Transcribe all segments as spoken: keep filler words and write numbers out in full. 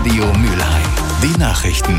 Radio Mülheim. Die Nachrichten.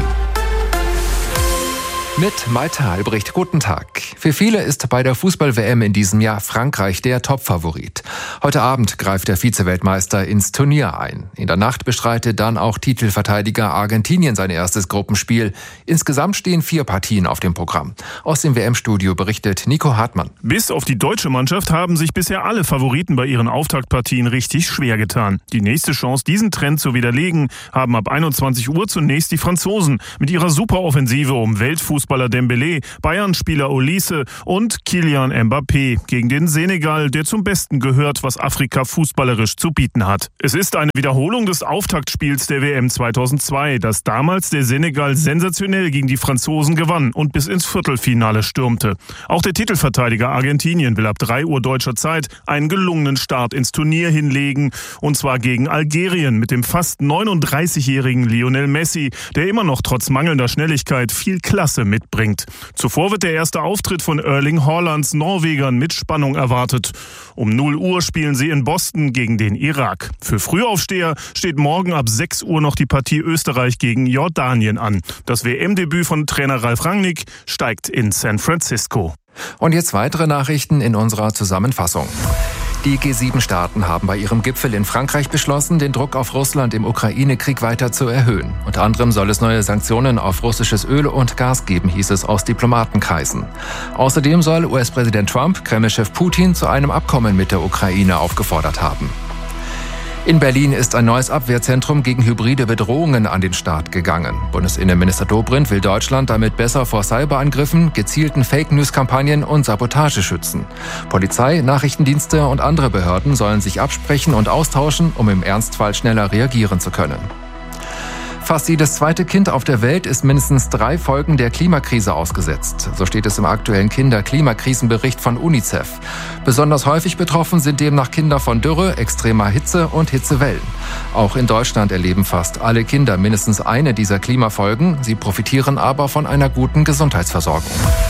Mit Malte Albrecht, guten Tag. Für viele ist bei der Fußball-W M in diesem Jahr Frankreich der Topfavorit. Heute Abend greift der Vize-Weltmeister ins Turnier ein. In der Nacht bestreitet dann auch Titelverteidiger Argentinien sein erstes Gruppenspiel. Insgesamt stehen vier Partien auf dem Programm. Aus dem W M-Studio berichtet Nico Hartmann. Bis auf die deutsche Mannschaft haben sich bisher alle Favoriten bei ihren Auftaktpartien richtig schwer getan. Die nächste Chance, diesen Trend zu widerlegen, haben ab einundzwanzig Uhr zunächst die Franzosen mit ihrer Superoffensive um Weltfußball Fußballer Dembélé, Bayern-Spieler Olise und Kylian Mbappé gegen den Senegal, der zum Besten gehört, was Afrika fußballerisch zu bieten hat. Es ist eine Wiederholung des Auftaktspiels der W M zweitausendzwei, das damals der Senegal sensationell gegen die Franzosen gewann und bis ins Viertelfinale stürmte. Auch der Titelverteidiger Argentinien will ab drei Uhr deutscher Zeit einen gelungenen Start ins Turnier hinlegen, und zwar gegen Algerien mit dem fast neununddreißigjährigen Lionel Messi, der immer noch trotz mangelnder Schnelligkeit viel Klasse mitbringt. Zuvor wird der erste Auftritt von Erling Haalands Norwegern mit Spannung erwartet. Um null Uhr spielen sie in Boston gegen den Irak. Für Frühaufsteher steht morgen ab sechs Uhr noch die Partie Österreich gegen Jordanien an. Das W M-Debüt von Trainer Ralf Rangnick steigt in San Francisco. Und jetzt weitere Nachrichten in unserer Zusammenfassung. Die G sieben Staaten haben bei ihrem Gipfel in Frankreich beschlossen, den Druck auf Russland im Ukraine-Krieg weiter zu erhöhen. Unter anderem soll es neue Sanktionen auf russisches Öl und Gas geben, hieß es aus Diplomatenkreisen. Außerdem soll U S-Präsident Trump Kreml-Chef Putin zu einem Abkommen mit der Ukraine aufgefordert haben. In Berlin ist ein neues Abwehrzentrum gegen hybride Bedrohungen an den Start gegangen. Bundesinnenminister Dobrindt will Deutschland damit besser vor Cyberangriffen, gezielten Fake-News-Kampagnen und Sabotage schützen. Polizei, Nachrichtendienste und andere Behörden sollen sich absprechen und austauschen, um im Ernstfall schneller reagieren zu können. Fast jedes zweite Kind auf der Welt ist mindestens drei Folgen der Klimakrise ausgesetzt. So steht es im aktuellen Kinder-Klimakrisenbericht von UNICEF. Besonders häufig betroffen sind demnach Kinder von Dürre, extremer Hitze und Hitzewellen. Auch in Deutschland erleben fast alle Kinder mindestens eine dieser Klimafolgen. Sie profitieren aber von einer guten Gesundheitsversorgung.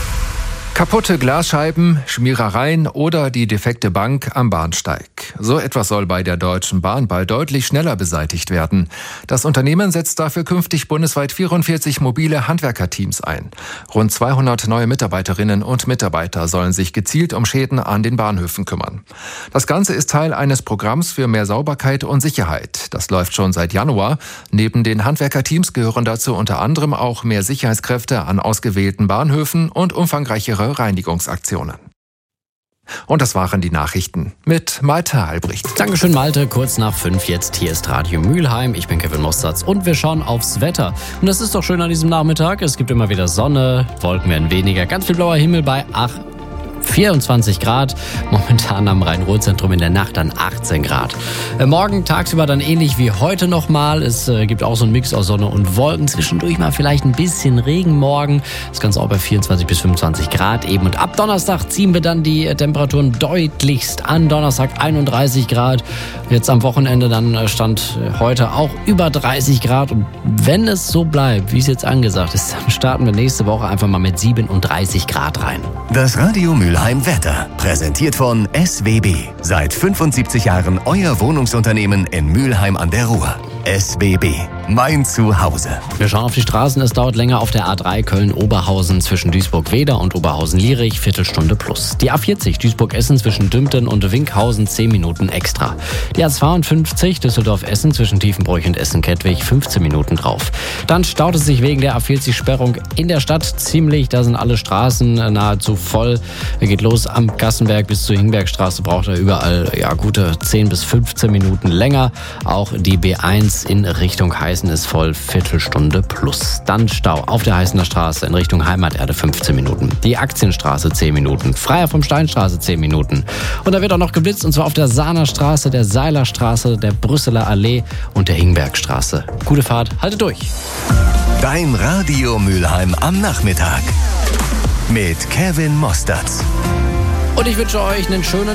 Kaputte Glasscheiben, Schmierereien oder die defekte Bank am Bahnsteig. So etwas soll bei der Deutschen Bahn bald deutlich schneller beseitigt werden. Das Unternehmen setzt dafür künftig bundesweit vierundvierzig mobile Handwerkerteams ein. Rund zweihundert neue Mitarbeiterinnen und Mitarbeiter sollen sich gezielt um Schäden an den Bahnhöfen kümmern. Das Ganze ist Teil eines Programms für mehr Sauberkeit und Sicherheit. Das läuft schon seit Januar. Neben den Handwerkerteams gehören dazu unter anderem auch mehr Sicherheitskräfte an ausgewählten Bahnhöfen und umfangreichere Reinigungsaktionen. Und das waren die Nachrichten mit Malte Albrecht. Dankeschön, Malte. Kurz nach fünf jetzt. Hier ist Radio Mülheim. Ich bin Kevin Mostatz und wir schauen aufs Wetter. Und das ist doch schön an diesem Nachmittag. Es gibt immer wieder Sonne, Wolken werden weniger, ganz viel blauer Himmel bei acht. vierundzwanzig Grad, momentan am Rhein-Ruhr-Zentrum in der Nacht dann achtzehn Grad. Äh, morgen tagsüber dann ähnlich wie heute nochmal. Es äh, gibt auch so einen Mix aus Sonne und Wolken. Zwischendurch mal vielleicht ein bisschen Regen morgen. Das Ganze auch bei vierundzwanzig bis fünfundzwanzig Grad eben. Und ab Donnerstag ziehen wir dann die äh, Temperaturen deutlichst an. Donnerstag einunddreißig Grad. Jetzt am Wochenende dann äh, stand äh, heute auch über dreißig Grad. Und wenn es so bleibt, wie es jetzt angesagt ist, dann starten wir nächste Woche einfach mal mit siebenunddreißig Grad rein. Das Radio Mülheim Wetter, präsentiert von S W B. Seit fünfundsiebzig Jahren euer Wohnungsunternehmen in Mülheim an der Ruhr. S W B, mein Zuhause. Wir schauen auf die Straßen. Es dauert länger auf der A drei Köln-Oberhausen zwischen Duisburg-Weder und Oberhausen-Lierich, Viertelstunde plus. Die A vierzig Duisburg-Essen zwischen Dümpten und Winkhausen, zehn Minuten extra. Die A zweiundfünfzig Düsseldorf-Essen zwischen Tiefenbroich und Essen-Kettwig, fünfzehn Minuten drauf. Dann staut es sich wegen der A vierzig Sperrung in der Stadt ziemlich. Da sind alle Straßen nahezu voll. Er geht los am Gassenberg bis zur Hingbergstraße, braucht er überall ja gute zehn bis fünfzehn Minuten länger. Auch die B eins in Richtung Heißen ist voll, Viertelstunde plus. Dann Stau auf der Heißener Straße in Richtung Heimaterde, fünfzehn Minuten. Die Aktienstraße zehn Minuten. Freier vom Steinstraße zehn Minuten. Und da wird auch noch geblitzt, und zwar auf der Sahner Straße, der Seilerstraße, der Brüsseler Allee und der Hingbergstraße. Gute Fahrt, haltet durch. Dein Radio Mülheim am Nachmittag mit Kevin Mostatz. Und ich wünsche euch einen schönen